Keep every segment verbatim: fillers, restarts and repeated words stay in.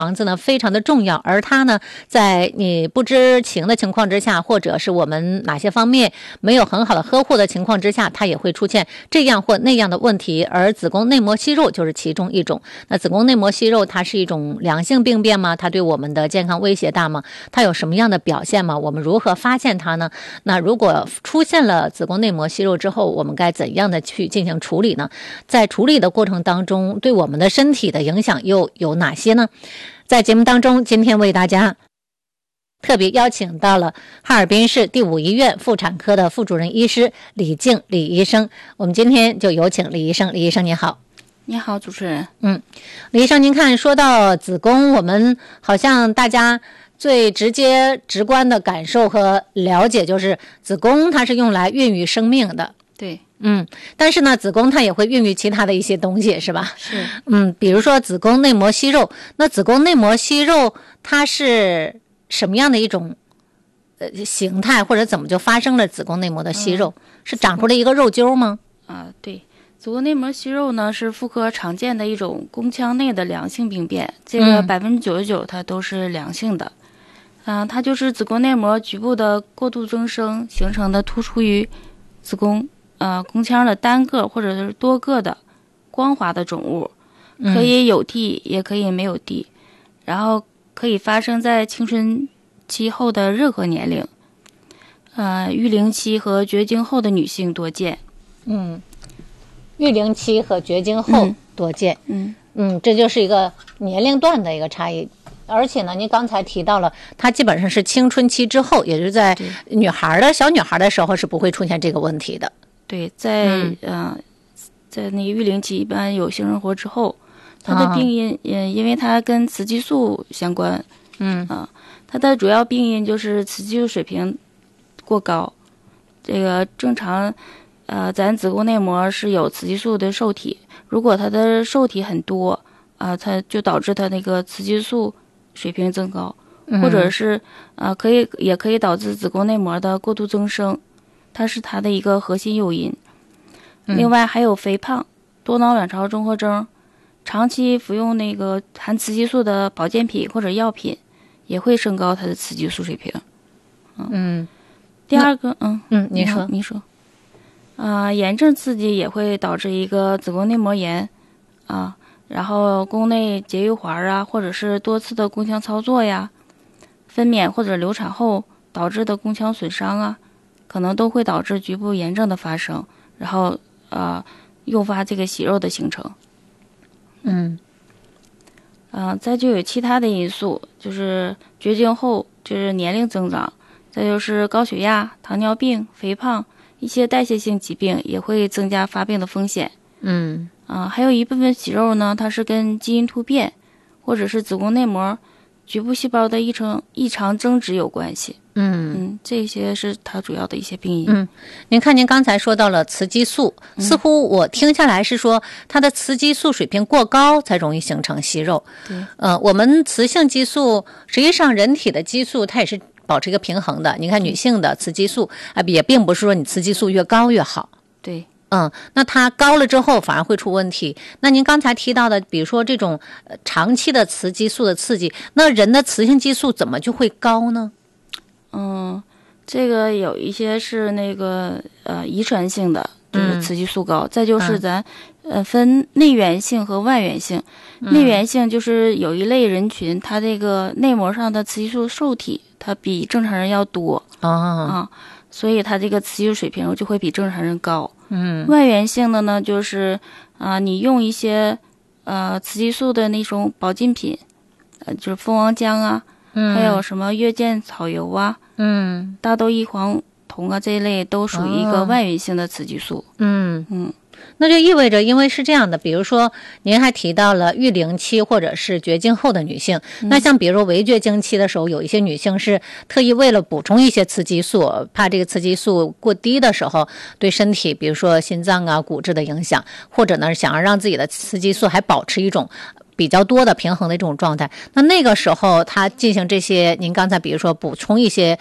房子呢非常的重要，而它呢在你不知情的情况之下，或者是我们哪些方面没有很好的呵护的情况之下，它也会出现这样或那样的问题，而子宫内膜息肉就是其中一种。那子宫内膜息肉它是一种良性病变吗？它对我们的健康威胁大吗？它有什么样的表现吗？我们如何发现它呢？那如果出现了子宫内膜息肉之后，我们该怎样的去进行处理呢？在处理的过程当中，对我们的身体的影响又有哪些呢？在节目当中，今天为大家特别邀请到了哈尔滨市第五医院妇产科的副主任医师李静李医生。我们今天就有请李医生。李医生您好。 你好，主持人。 嗯，李医生，您看说到子宫，我们好像大家最直接直观的感受和了解就是子宫它是用来孕育生命的。 对。 嗯，但是呢，子宫它也会孕育其他的一些东西，是吧？ 是。 嗯，比如说子宫内膜息肉，那子宫内膜息肉它是什么样的一种呃形态，或者怎么就发生了子宫内膜的息肉？嗯、是长出了一个肉揪吗？ 啊，对，子宫内膜息肉呢是妇科常见的一种宫腔内的良性病变，这个百分之九十九它都是良性的。嗯、呃，它就是子宫内膜局部的过度增生形成的突出于子宫。呃，宫腔的单个或者是多个的光滑的肿物，可以有蒂，也可以没有蒂，嗯、然后可以发生在青春期后的任何年龄，呃，育龄期和绝经后的女性多见。 嗯，育龄期和绝经后多见。 嗯嗯, 嗯，这就是一个年龄段的一个差异。而且呢，您刚才提到了，它基本上是青春期之后，也就是在女孩的小女孩的时候是不会出现这个问题的。 对，在、嗯、呃，在那育龄期一般有性生活之后，它的病因，嗯、啊，因为它跟雌激素相关， 嗯啊，它的主要病因就是雌激素水平过高。这个正常，呃，咱子宫内膜是有雌激素的受体，如果它的受体很多，啊、呃，它就导致它那个雌激素水平增高， 嗯、 或者是呃，可以也可以导致子宫内膜的过度增生。它是它的一个核心诱因，另外还有肥胖、多囊卵巢综合征，长期服用那个含雌激素的保健品或者药品，也会升高它的雌激素水平。 嗯，嗯第二个，嗯嗯，您说， 您说，啊、呃，炎症刺激也会导致一个子宫内膜炎啊，然后宫内节育环啊，或者是多次的宫腔操作呀，分娩或者流产后导致的宫腔损伤啊。可能都会导致局部炎症的发生，然后呃诱发这个息肉的形成。 嗯， 呃，再就有其他的因素，就是绝经后就是年龄增长，再就是高血压、糖尿病、肥胖，一些代谢性疾病也会增加发病的风险。 嗯， 啊、呃，还有一部分息肉呢，它是跟基因突变或者是子宫内膜局部细胞的异常异常增殖有关系。 嗯嗯，这些是它主要的一些病因。 嗯，您看您刚才说到了雌激素， 嗯、 似乎我听下来是说它的雌激素水平过高才容易形成息肉。 对， 呃，我们雌性激素实际上人体的激素它也是保持一个平衡的。你看女性的雌激素啊、呃，也并不是说你雌激素越高越好。 对。 嗯，那它高了之后反而会出问题。那您刚才提到的，比如说这种、呃、长期的雌激素的刺激，那人的雌性激素怎么就会高呢？ 嗯，这个有一些是那个呃遗传性的，就是雌激素高。嗯、再就是咱、嗯、呃分内源性和外源性。嗯、内源性就是有一类人群，他这个内膜上的雌激素受体，它比正常人要多啊、 哦、啊，所以它这个雌激素水平就会比正常人高。 嗯， 外源性的呢，就是啊、呃，你用一些呃雌激素的那种保健品，呃，就是蜂王浆啊。 嗯， 还有什么月见草油啊， 嗯， 大豆异黄酮啊，这一类都属于一个外源性的雌激素。 嗯嗯， 那就意味着，因为是这样的，比如说您还提到了育龄期或者是绝经后的女性，嗯、那像比如说围绝经期的时候，有一些女性是特意为了补充一些雌激素，怕这个雌激素过低的时候对身体，比如说心脏啊、骨质的影响，或者呢想要让自己的雌激素还保持一种比较多的平衡的这种状态，那那个时候他进行这些，您刚才比如说补充一些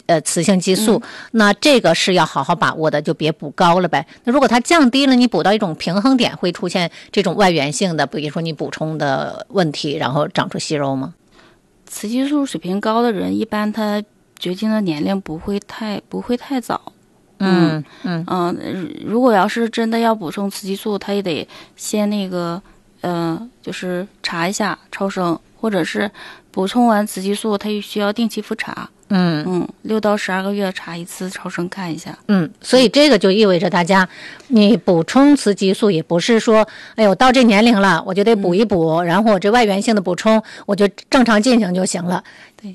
呃雌性激素、嗯，那这个是要好好把握的，就别补高了呗。那如果它降低了，你补到一种平衡点，会出现这种外源性的，比如说你补充的问题，然后长出息肉吗？ 雌激素水平高的人，一般他绝经的年龄不会太不会太早。 嗯嗯嗯、呃，如果要是真的要补充雌激素，他也得先那个呃，就是查一下超声，或者是补充完雌激素，他也需要定期复查。 嗯嗯，六到十二个月查一次超声看一下。 嗯，所以这个就意味着大家，你补充雌激素也不是说，哎呦，到这年龄了我就得补一补，嗯、然后我这外源性的补充我就正常进行就行了。 对，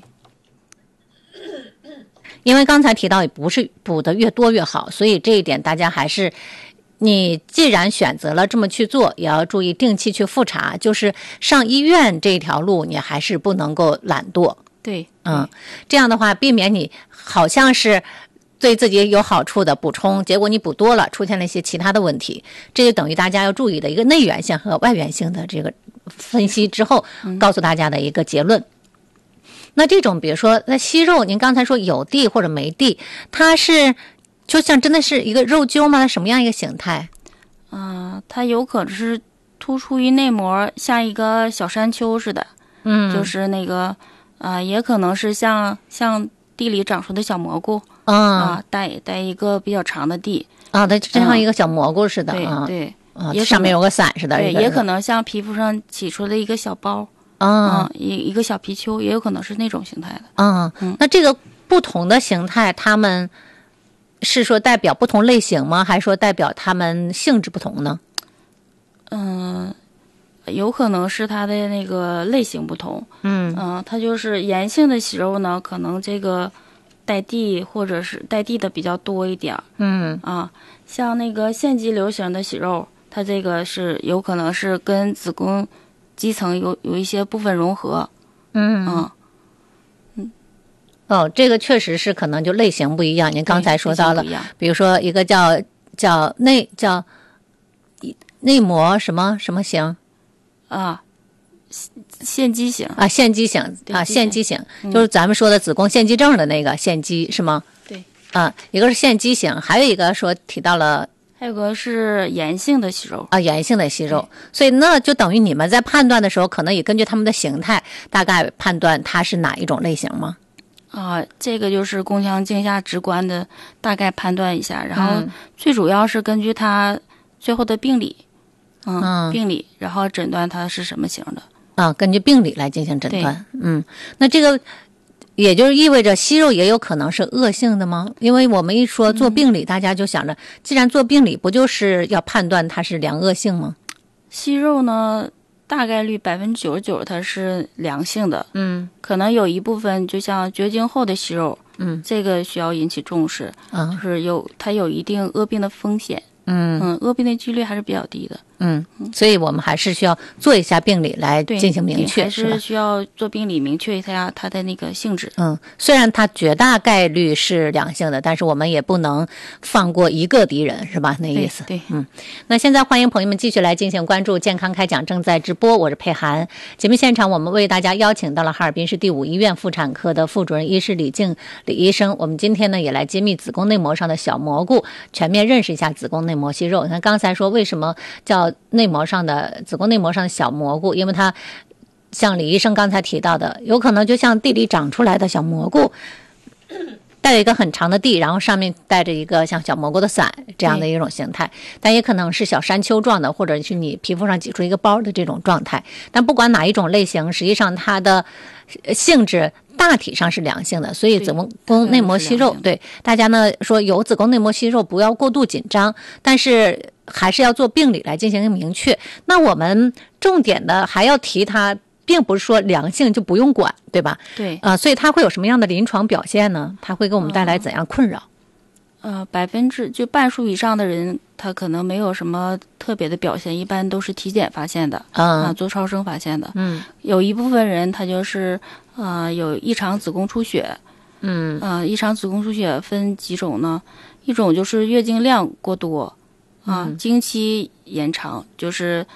因为刚才提到也不是补的越多越好，所以这一点大家还是。你既然选择了这么去做，也要注意定期去复查，就是上医院这条路你还是不能够懒惰。 对， 嗯，这样的话避免你好像是对自己有好处的补充，结果你补多了出现了一些其他的问题，这就等于大家要注意的一个内源性和外源性的这个分析之后告诉大家的一个结论。那这种比如说那息肉，您刚才说有蒂或者没蒂，它是就像真的是一个肉揪吗？它什么样一个形态？ 嗯、呃，它有可能是突出于内膜，像一个小山丘似的。 嗯， 就是那个啊、呃，也可能是像像地里长出的小蘑菇啊、 嗯呃，带带一个比较长的蒂啊，它就像一个小蘑菇似的。 对、 嗯、 对， 啊， 也上面有个伞似的。 对，也可能像皮肤上起出的一个小包。 啊， 一、嗯、一个小皮丘，也有可能是那种形态的。 嗯，嗯那这个不同的形态，它们是说代表不同类型吗？还是说代表它们性质不同呢？ 嗯，有可能是它的那个类型不同。 嗯嗯、呃，它就是炎性的息肉呢，可能这个带蒂或者是带蒂的比较多一点。 嗯啊，像那个腺肌瘤型的息肉，它这个是有可能是跟子宫基层有有一些部分融合。 嗯嗯嗯哦，这个确实是可能就类型不一样。您刚才说到了，比如说一个叫叫内叫内膜什么什么型啊，腺肌型啊，腺肌型啊，腺肌型、嗯、就是咱们说的子宫腺肌症的那个腺肌是吗？ 对啊，一个是腺肌型，还有一个说提到了。 还有个是炎性的息肉啊，炎性的息肉，所以那就等于你们在判断的时候，可能也根据它们的形态，大概判断它是哪一种类型吗？ 啊，这个就是宫腔镜下直观的大概判断一下，然后最主要是根据它最后的病理，嗯，嗯病理，然后诊断它是什么型的。 啊，根据病理来进行诊断。嗯，那这个。也就是意味着息肉也有可能是恶性的吗？因为我们一说做病理、嗯、大家就想着既然做病理不就是要判断它是良恶性吗？ 息肉呢大概率百分之九十九它是良性的。 嗯， 可能有一部分就像绝经后的息肉， 嗯， 这个需要引起重视。 嗯， 就是有它有一定恶病的风险。 嗯嗯，恶病的几率还是比较低的。 嗯，所以我们还是需要做一下病理来进行明确， 还是需要做病理明确一下它的那个性质。 嗯，虽然它绝大概率是良性的，但是我们也不能放过一个敌人，是吧？那意思。 对，对嗯。那现在欢迎朋友们继续来进行关注健康开讲，正在直播，我是佩涵。节目现场我们为大家邀请到了哈尔滨市第五医院妇产科的副主任医师李静李医生。我们今天呢也来揭秘子宫内膜上的小蘑菇，全面认识一下子宫内膜息肉。那刚才说为什么叫内膜上的子宫内膜上的小蘑菇，因为它像李医生刚才提到的，有可能就像地里长出来的小蘑菇，带着一个很长的蒂，然后上面带着一个像小蘑菇的伞这样的一种形态，但也可能是小山丘状的，或者是你皮肤上挤出一个包的这种状态。但不管哪一种类型，实际上它的性质大体上是良性的，所以子宫内膜息肉，对大家呢说有子宫内膜息肉不要过度紧张，但是还是要做病理来进行明确。那我们重点的还要提它，并不是说良性就不用管，对吧？ 对， 啊、呃，所以它会有什么样的临床表现呢？它会给我们带来怎样困扰？ 呃，百分之就半数以上的人，他可能没有什么特别的表现，一般都是体检发现的， 嗯、 啊，做超声发现的。 嗯， 有一部分人他就是呃有异常子宫出血， 嗯， 呃，异常子宫出血分几种呢？一种就是月经量过多，啊， 嗯、 经期延长，就是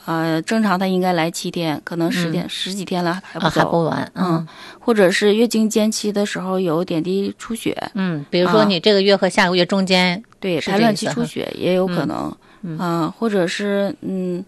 呃，正常它应该来七天，可能十天、嗯、十几天了还不走、 啊、还不完，嗯， 嗯，或者是月经间期的时候有点滴出血， 嗯，比如说你这个月和下个月中间、啊， 对，排卵期出血也有可能，嗯，嗯呃、或者是嗯，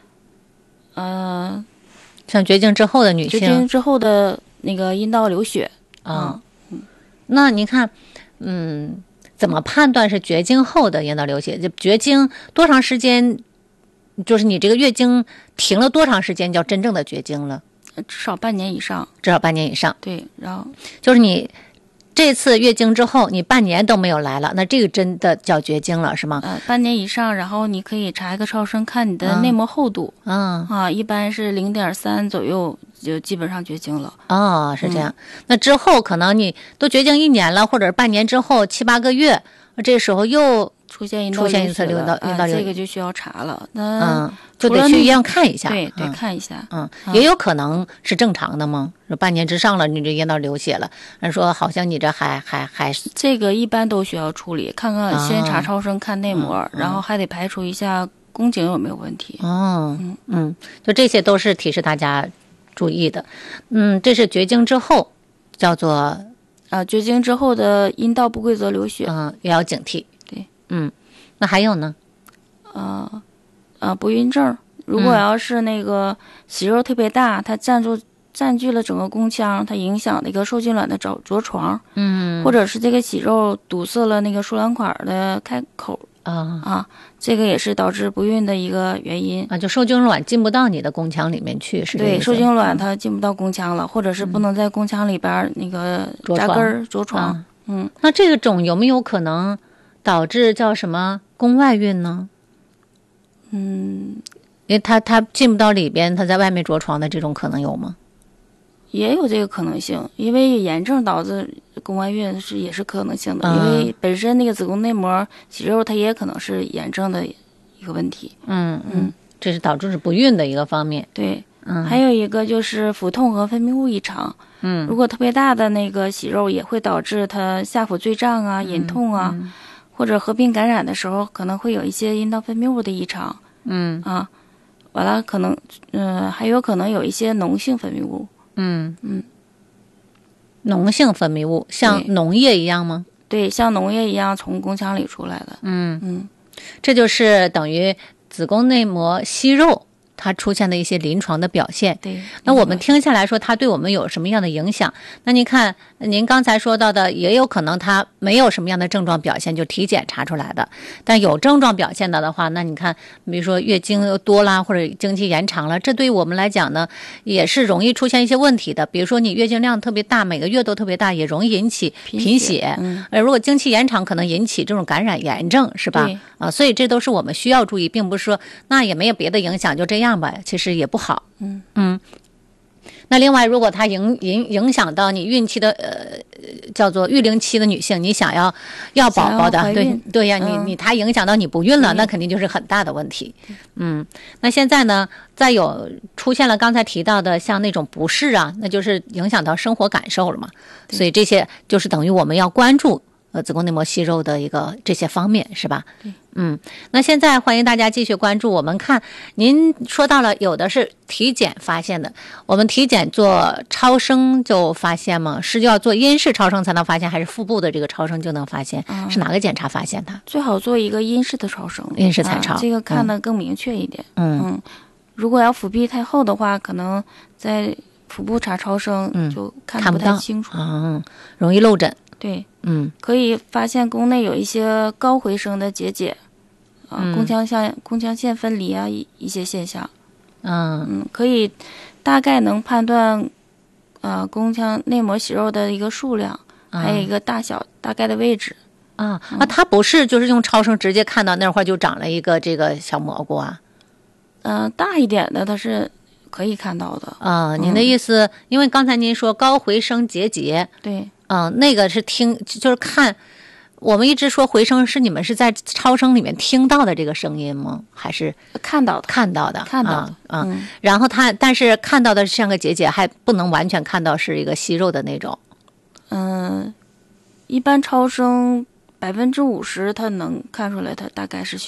呃， 像绝经之后的女性， 绝经之后的那个阴道流血， 啊，嗯，那您看，嗯，怎么判断是绝经后的阴道流血？就绝经多长时间？就是你这个月经停了多长时间叫真正的绝经了？ 至少半年以上， 至少半年以上。 对，然后就是你这次月经之后，你半年都没有来了，那这个真的叫绝经了，是吗？ 呃，半年以上，然后你可以查一个超声，看你的内膜厚度。 嗯啊，一般是零点三左右，就基本上绝经了。 哦，是这样。嗯、那之后可能你都绝经一年了，或者半年之后七八个月，这时候又出现出现一次流道阴道流血， 这个就需要查了。那嗯，就得去医院看一下。 对对、嗯，看一下。 嗯，也有可能是正常的吗？说半年之上了，你这阴道流血了，人说好像你这还还还这个一般都需要处理，看看先查超声看内膜， 啊、 然后还得排除一下宫颈有没有问题。 哦，嗯嗯，就这些都是提示大家注意的。嗯，这是绝经之后，叫做啊，绝经之后的阴道不规则流血， 嗯，也要警惕。 对， 嗯，那还有呢？ 呃，呃，不孕症，如果要是那个息肉特别大，它占住占据了整个宫腔，它影响那个受精卵的着着床， 嗯， 或者是这个息肉堵塞了那个输卵管的开口啊啊，这个也是导致不孕的一个原因啊，就受精卵进不到你的宫腔里面去，是这对，受精卵它进不到宫腔了，或者是不能在宫腔里边那个扎根着床， 啊、 嗯， 那这个种有没有可能导致叫什么宫外孕呢？ 嗯， 因为它它进不到里边，它在外面着床的这种可能有吗？ 也有这个可能性，因为炎症导致宫外孕是也是可能性的、嗯，因为本身那个子宫内膜息肉它也可能是炎症的一个问题。 嗯嗯，这是导致是不孕的一个方面。 对， 嗯， 还有一个就是腹痛和分泌物异常。 嗯， 如果特别大的那个息肉也会导致它下腹坠胀啊、隐痛啊、 嗯嗯， 或者合并感染的时候可能会有一些阴道分泌物的异常。 嗯啊，完了可能嗯、呃、还有可能有一些脓性分泌物。 嗯嗯， 脓性分泌物像脓液一样吗？ 对，像脓液一样从宫腔里出来的。 嗯嗯， 这就是等于子宫内膜息肉它出现的一些临床的表现。 对， 那我们听下来说它对我们有什么样的影响？那您看您刚才说到的，也有可能它没有什么样的症状表现，就体检查出来的。但有症状表现的的话，那你看比如说月经多啦，或者经期延长了，这对于我们来讲呢也是容易出现一些问题的。比如说你月经量特别大，每个月都特别大，也容易引起贫血。 嗯， 呃，如果经期延长可能引起这种感染炎症，是吧？啊，所以这都是我们需要注意，并不是说那也没有别的影响，就这样吧，其实也不好。 嗯嗯。那另外，如果它影影影响到你孕期的呃叫做育龄期的女性，你想要要宝宝的，对对呀， 嗯、 你你它影响到你不孕了，那肯定就是很大的问题。嗯，那现在呢，再有出现了刚才提到的像那种不适啊，那就是影响到生活感受了嘛。所以这些就是等于我们要关注呃子宫内膜息肉的一个这些方面，是吧？ 对。 嗯，那现在欢迎大家继续关注。我们看您说到了有的是体检发现的，我们体检做超声就发现吗？是要做阴式超声才能发现，还是腹部的这个超声就能发现？嗯、是哪个检查发现的？ 最好做一个阴式的超声， 阴式彩超、 啊，这个看得更明确一点。 嗯嗯，如果要腹壁太厚的话，可能在腹部查超声就看不太清楚， 嗯，容易漏诊。 对， 嗯， 可以发现宫内有一些高回声的结节。啊，宫腔像宫腔腺分离啊，一一些现象， 嗯嗯，可以大概能判断，呃，宫腔内膜息肉的一个数量， 嗯、 还有一个大小大概的位置。 啊，那、嗯、它不是就是用超声直接看到那块就长了一个这个小蘑菇啊？ 嗯、呃，大一点的它是可以看到的。 啊，您的意思，嗯、因为刚才您说高回声结节， 对， 嗯、呃，那个是听就是看。我们一直说回声是你们是在超声里面听到的这个声音吗？还是看到的？ 看到的， 看到的。 啊， 嗯、 然后它但是看到的像个结节，还不能完全看到是一个息肉的那种。 嗯，一般超声百分之五十它能看出来，它大概是息肉。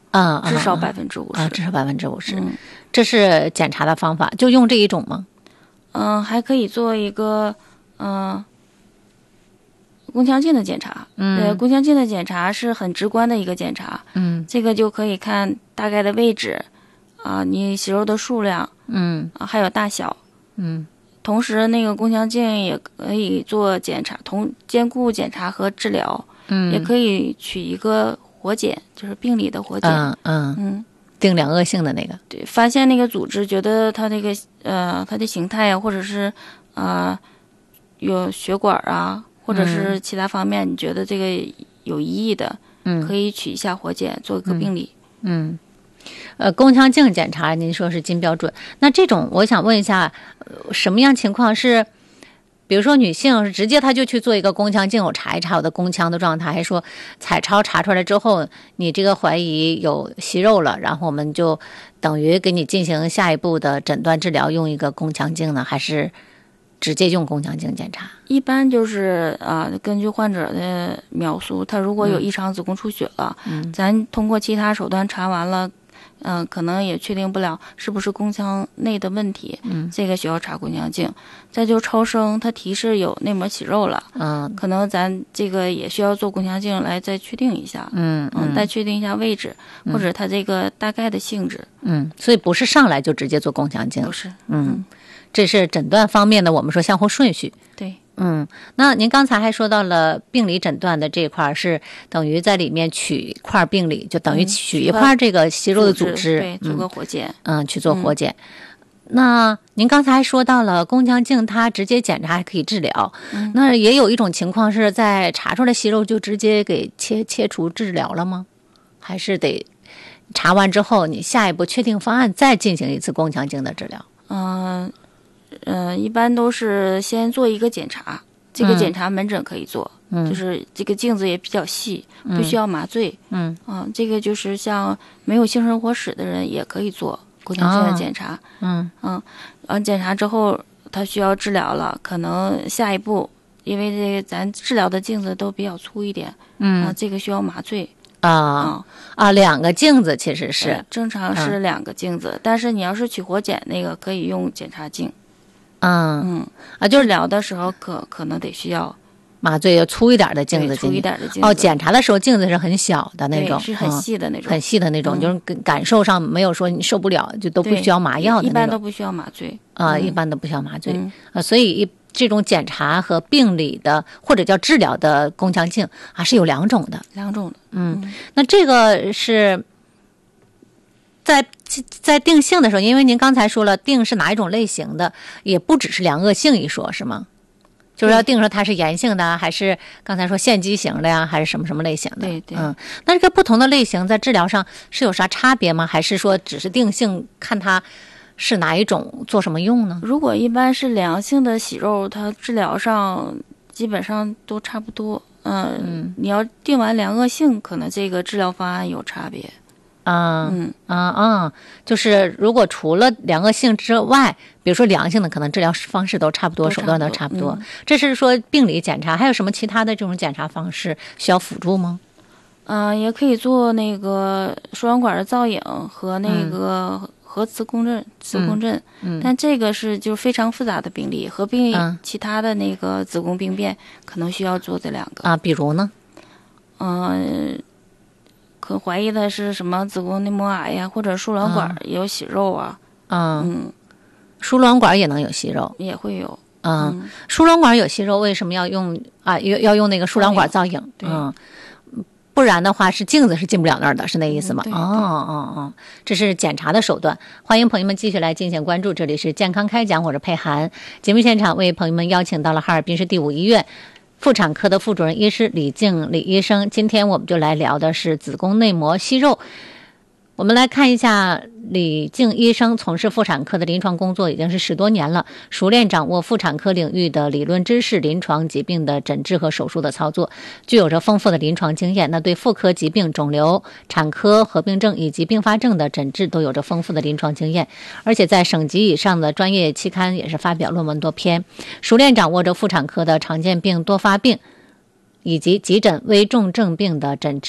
啊， 至少百分之五十啊，至少百分之五十。 嗯， 这是检查的方法，就用这一种吗？ 嗯、呃，还可以做一个嗯。呃宫腔镜的检查， 嗯， 对，宫腔镜的检查是很直观的一个检查， 嗯， 这个就可以看大概的位置，啊，你息肉的数量， 嗯， 啊，还有大小， 嗯， 同时那个宫腔镜也可以做检查，同兼顾检查和治疗， 嗯， 也可以取一个活检，就是病理的活检， 嗯嗯嗯， 定两恶性的那个， 对，发现那个组织觉得它那个呃它的形态啊，或者是啊、呃、有血管啊。或者是其他方面，你觉得这个有异议的， 嗯， 可以取一下活检，做一个病理。 嗯，呃，宫腔镜检查，您说是金标准，那这种我想问一下，呃、什么样情况是，比如说女性是直接她就去做一个宫腔镜，我查一查我的宫腔的状态，还说彩超查出来之后，你这个怀疑有息肉了，然后我们就等于给你进行下一步的诊断治疗，用一个宫腔镜呢，还是直接用宫腔镜检查？ 一般就是啊、呃，根据患者的描述，他如果有异常子宫出血了， 嗯， 咱通过其他手段查完了，嗯、呃，可能也确定不了是不是宫腔内的问题， 嗯， 这个需要查宫腔镜。再就超声，它提示有内膜息肉了， 嗯， 可能咱这个也需要做宫腔镜来再确定一下， 嗯嗯，再确定一下位置、嗯、或者它这个大概的性质， 嗯，所以不是上来就直接做宫腔镜， 不是， 嗯。嗯，这是诊断方面的，我们说相互顺序。 对， 嗯，那您刚才还说到了病理诊断的这一块，是等于在里面取一块病理，就等于取一块这个息肉的组织， 对，做个活检， 嗯，去做活检。嗯、那您刚才还说到了宫腔镜，它直接检查还可以治疗。 嗯、 那也有一种情况是在查出来息肉就直接给切切除治疗了吗？还是得查完之后，你下一步确定方案再进行一次宫腔镜的治疗？ 嗯、呃。呃，一般都是先做一个检查，这个检查门诊可以做， 嗯， 就是这个镜子也比较细，不需要麻醉， 嗯， 啊、呃，这个就是像没有性生活史的人也可以做宫腔镜的检查， 嗯嗯，完、啊、检查之后他需要治疗了，可能下一步，因为这个咱治疗的镜子都比较粗一点， 嗯， 啊，这个需要麻醉。 啊、 啊啊，两个镜子其实是正常是两个镜子，嗯、但是你要是取活检那个可以用检查镜。 嗯嗯啊，就是治疗的时候可可能得需要麻醉，要粗一点的镜子， 粗一点的镜子。 哦，检查的时候镜子是很小的那种， 是很细的那种， 嗯、很细的那种， 嗯、 就是感受上没有说你受不了就都不需要麻药的那种， 一般都不需要麻醉啊、 嗯， 一般都不需要麻醉、 嗯、 啊，所以一这种检查和病理的或者叫治疗的宫腔镜啊是有两种的， 两种的， 嗯，嗯那这个是。在在定性的时候，因为您刚才说了定是哪一种类型的，也不只是良恶性一说，是吗？就是要定说它是炎性的，还是刚才说腺肌型的呀，还是什么什么类型的？ 对对。 嗯，那这个不同的类型在治疗上是有啥差别吗？还是说只是定性看它是哪一种做什么用呢？ 如果一般是良性的息肉，它治疗上基本上都差不多。嗯，嗯你要定完良恶性，可能这个治疗方案有差别。 啊嗯啊啊！就是如果除了良恶性之外，比如说良性的，可能治疗方式都差不多， 都差不多手段都差不多。 嗯、 这是说病理检查，还有什么其他的这种检查方式需要辅助吗？ 嗯、呃，也可以做那个输卵管的造影和那个核磁共振、磁共振， 嗯嗯、 但这个是就非常复杂的病理，合并其他的那个子宫病变，可能需要做这两个啊。比如呢？ 嗯、呃。可怀疑的是什么子宫内膜癌呀，或者输卵管也有息肉啊？ 嗯， 嗯输卵管也能有息肉， 也会有。 嗯， 嗯输卵管有息肉，为什么要用啊？要要用那个输卵管造影？ 对， 嗯，不然的话是镜子是进不了那儿的，是那意思吗？ 嗯、 哦哦哦，这是检查的手段。欢迎朋友们继续来进行关注，这里是健康开讲，我是佩涵。节目现场为朋友们邀请到了哈尔滨市第五医院妇产科的副主任医师李静李医生，今天我们就来聊的是子宫内膜息肉。我们来看一下李静医生从事妇产科的临床工作已经是十多年了，熟练掌握妇产科领域的理论知识、临床疾病的诊治和手术的操作，具有着丰富的临床经验。那对妇科疾病、肿瘤、产科合并症以及并发症的诊治都有着丰富的临床经验，而且在省级以上的专业期刊也是发表论文多篇，熟练掌握着妇产科的常见病、多发病以及急诊危重症病的诊治。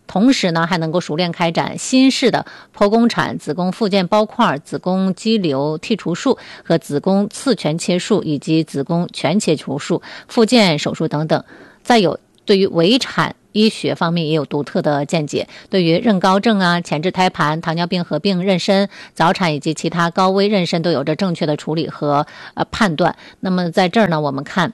同时呢还能够熟练开展新式的剖宫产、子宫附件包块、子宫肌瘤剔除术和子宫次全切术以及子宫全切除术、附件手术等等。再有对于围产医学方面也有独特的见解，对于妊高症啊、前置胎盘、糖尿病合并妊娠、早产以及其他高危妊娠都有着正确的处理和呃判断。那么在这儿呢，我们看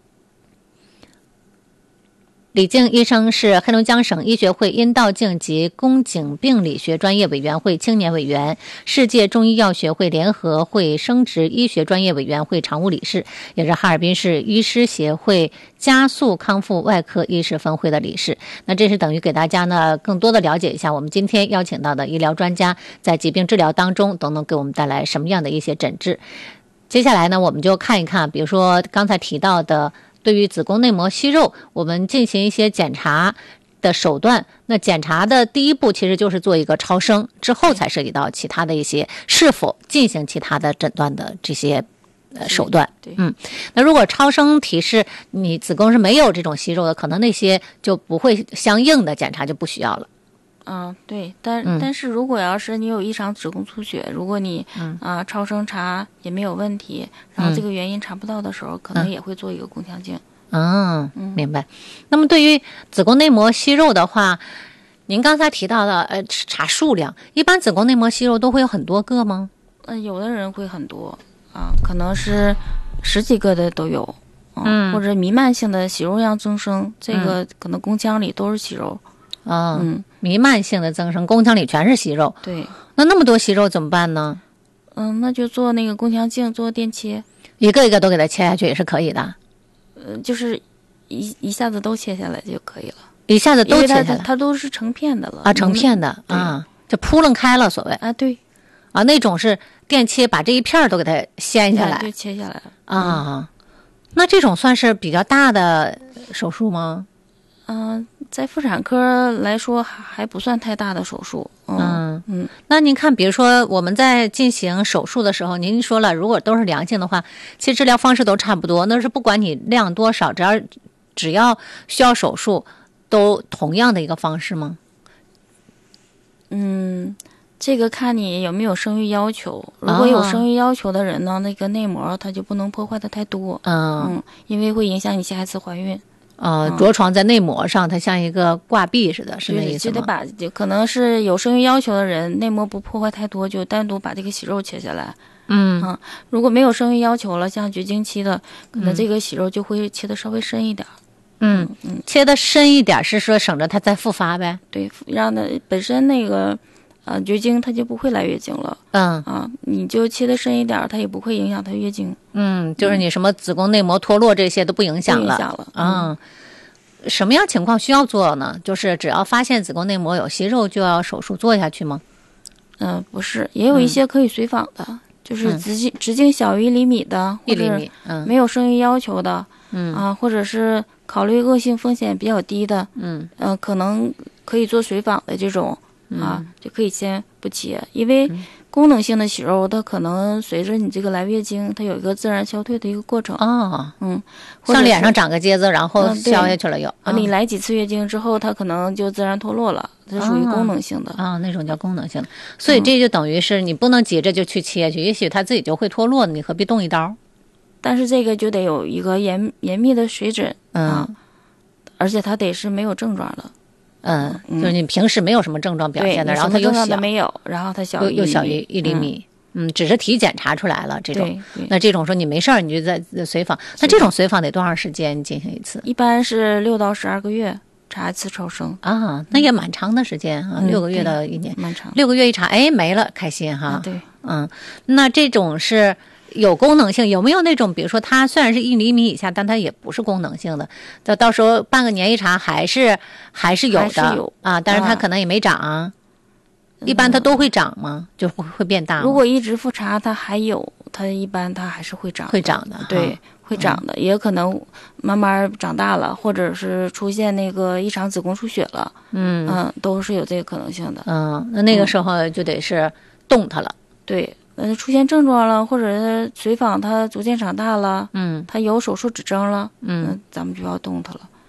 李静医生是黑龙江省医学会阴道镜及宫颈病理学专业委员会青年委员，世界中医药学会联合会生殖医学专业委员会常务理事，也是哈尔滨市医师协会加速康复外科医师分会的理事。那这是等于给大家呢更多的了解一下我们今天邀请到的医疗专家在疾病治疗当中都能给我们带来什么样的一些诊治。接下来呢，我们就看一看，比如说刚才提到的对于子宫内膜息肉，我们进行一些检查的手段。那检查的第一步其实就是做一个超声，之后才涉及到其他的一些是否进行其他的诊断的这些呃手段。 对， 嗯，那如果超声提示你子宫是没有这种息肉的，可能那些就不会相应的检查就不需要了。 嗯，对，但、 嗯、 但是如果要是你有异常子宫出血，如果你啊、嗯呃、超声查也没有问题，然后这个原因查不到的时候，嗯、可能也会做一个宫腔镜。 嗯，明白。那么对于子宫内膜息肉的话，您刚才提到的呃查数量，一般子宫内膜息肉都会有很多个吗？ 嗯、呃，有的人会很多啊，可能是十几个的都有。啊、嗯，或者弥漫性的息肉样增生，这个可能宫腔里都是息肉。 啊、哦，嗯，弥漫性的增生，宫腔里全是息肉。 对， 那那么多息肉怎么办呢？ 嗯，那就做那个宫腔镜，做电切， 一个一个都给它切下去也是可以的。 呃，就是一一下子都切下来就可以了， 一下子都切下来， 它, 它都是成片的了啊，成片的啊，就扑棱开了，所谓啊，对， 啊，那种是电切，把这一片都给它掀下来， 就切下来了啊、嗯。那这种算是比较大的手术吗？ 嗯、呃，在妇产科来说还还不算太大的手术。嗯嗯， 那您看，比如说我们在进行手术的时候，您说了，如果都是良性的话，其实治疗方式都差不多，那是不管你量多少，只要只要需要手术，都同样的一个方式吗？ 嗯，这个看你有没有生育要求。如果有生育要求的人呢，哦、那个内膜它就不能破坏的太多。 嗯嗯，因为会影响你下一次怀孕。 呃，着床在内膜上，它像一个挂壁似的，是那意思吗？ 就得把，就可能是有生育要求的人，内膜不破坏太多，就单独把这个息肉切下来。 嗯啊，如果没有生育要求了，像绝经期的，可能这个息肉就会切的稍微深一点。 嗯嗯，切的深一点是说省着它再复发呗？ 对，让它本身那个呃绝经它就不会来月经了。 嗯啊，你就切的深一点，它也不会影响它月经。 嗯，就是你什么子宫内膜脱落这些都不影响了。 不影响了。 嗯，什么样情况需要做呢？就是只要发现子宫内膜有息肉，就要手术做下去吗？ 嗯、呃，不是，也有一些可以随访的，嗯、就是直径直径小于一厘米的， 一厘米，嗯， 没有生育要求的， 嗯啊，或者是考虑恶性风险比较低的， 嗯， 呃，可能可以做随访的这种。啊，就可以先不切，因为功能性的息肉，它可能随着你这个来月经，它有一个自然消退的一个过程。 哦， 嗯， 像脸上长个疖子，然后消下去了又。 啊、嗯，你来几次月经之后，它可能就自然脱落了，这属于功能性的。 啊、哦哦，那种叫功能性的，所以这就等于是你不能急着就去切去，嗯、也许它自己就会脱落，你何必动一刀？ 但是这个就得有一个严严密的水诊， 嗯、 啊，而且它得是没有症状的。 嗯，就是你平时没有什么症状表现的，然后它又小， 没有，然后它小又又小于一厘米，嗯，嗯只是体检查出来了这种，那这种说你没事儿，你就在随访，那这种随访得多长时间进行一次？ 一般是六到十二个月查一次超声啊，那也蛮长的时间啊， 嗯、 六个月到一年， 蛮长， 六个月一查，哎，没了，开心哈， 啊、对， 嗯，那这种是。有功能性，有没有那种比如说它虽然是一厘米以下，但它也不是功能性的，到到时候半个年一查还是还是有的， 还是有啊，但是它可能也没长、啊嗯、一般它都会长吗？就会会变大吗？ 如果一直复查它还有，它一般它还是会长的， 会长的， 对，会长的、嗯、也可能慢慢长大了，或者是出现那个异常子宫出血了， 嗯嗯，都是有这个可能性的。 嗯，那那个时候就得是动它了、嗯、 对，呃，出现症状了，或者是随访它逐渐长大了， 嗯， 它有手术指征了， 嗯， 咱们就要动它了。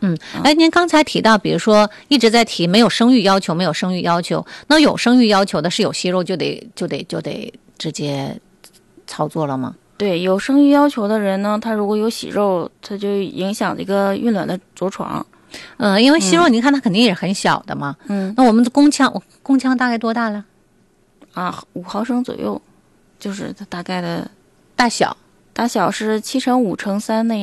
嗯，哎，您刚才提到，比如说一直在提没有生育要求，没有生育要求，那有生育要求的是有息肉就得就得就得直接操作了吗？ 对，有生育要求的人呢，他如果有息肉，他就影响这个孕卵的着床。 嗯，因为息肉，您看它肯定也是很小的嘛。 嗯， 那我们的宫腔，宫腔大概多大了？ 啊，五毫升左右，就是它大概的大小。 大小是七乘五乘三那样。